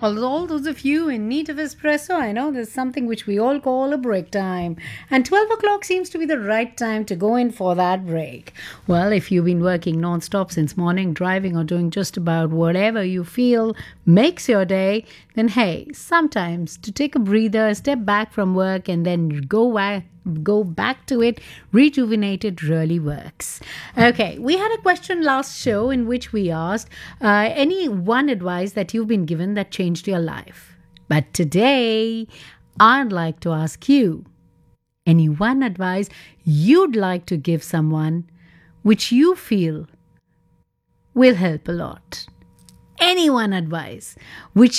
All those of you in need of espresso, I know there's something which we all call a break time. And 12 o'clock seems to be the right time to go in for that break. Well, if you've been working non-stop since morning, driving or doing just about whatever you feel makes your day, then hey, sometimes to take a breather, step back from work and then go back to it, rejuvenated really works. Okay, we had a question last show in which we asked any one advice that you've been given that changed your life. But today, I'd like to ask you any one advice you'd like to give someone which you feel will help a lot. Any one advice which